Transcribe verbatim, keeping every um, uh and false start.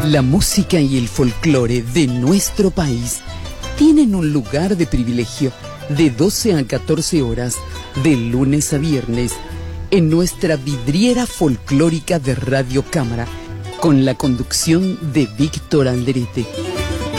La música y el folclore de nuestro país tienen un lugar de privilegio de doce a catorce horas, de lunes a viernes, en nuestra vidriera folclórica de Radio Cámara, con la conducción de Víctor Alderete.